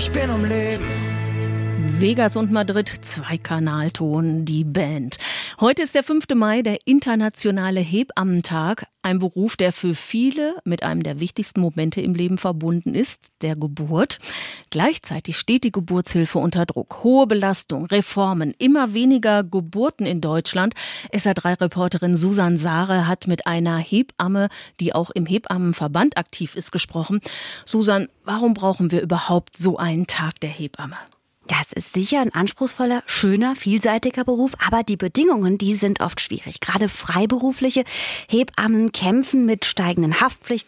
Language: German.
ich bin am Leben. Vegas und Madrid, Zweikanalton, die Band. Heute ist der 5. Mai, der internationale Hebammentag. Ein Beruf, der für viele mit einem der wichtigsten Momente im Leben verbunden ist, der Geburt. Gleichzeitig steht die Geburtshilfe unter Druck. Hohe Belastung, Reformen, immer weniger Geburten in Deutschland. SR3-Reporterin Susan Sahre hat mit einer Hebamme, die auch im Hebammenverband aktiv ist, gesprochen. Susan, warum brauchen wir überhaupt so einen Tag der Hebamme? Ja, es ist sicher ein anspruchsvoller, schöner, vielseitiger Beruf, aber die Bedingungen, die sind oft schwierig. Gerade freiberufliche Hebammen kämpfen mit steigenden Haftpflichtkosten,